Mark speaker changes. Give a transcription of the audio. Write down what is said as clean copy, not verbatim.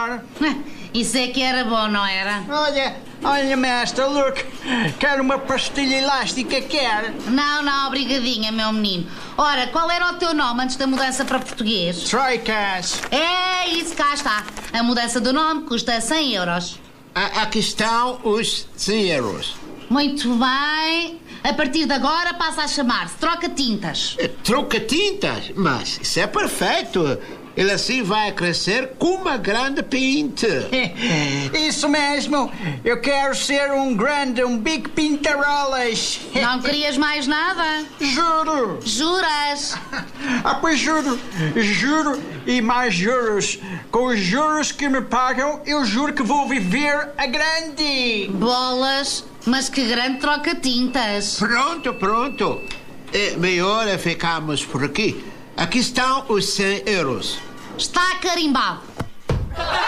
Speaker 1: melhor.
Speaker 2: Isso é que era bom, não era?
Speaker 1: Olha, mestre, look. Quer uma pastilha elástica, quer?
Speaker 2: Não, obrigadinha, meu menino. Ora, qual era o teu nome antes da mudança para português?
Speaker 1: Troicas.
Speaker 2: É isso, cá está. A mudança do nome custa 100 euros.
Speaker 3: Aqui estão os 100 euros.
Speaker 2: Muito bem. A partir de agora passa a chamar-se Troca-Tintas.
Speaker 3: Troca-tintas? Mas isso é perfeito. Ele assim vai crescer com uma grande pinte.
Speaker 1: Isso mesmo. Eu quero ser um Big Pintarolas.
Speaker 2: Não querias mais nada?
Speaker 1: Juro.
Speaker 2: Juras?
Speaker 1: Pois juro. Juro e mais juros. Com os juros que me pagam, eu juro que vou viver a grande.
Speaker 2: Bolas, mas que grande Troca-Tintas.
Speaker 3: Pronto. É melhor ficarmos por aqui. Aqui estão os 100 euros.
Speaker 2: Está carimbado.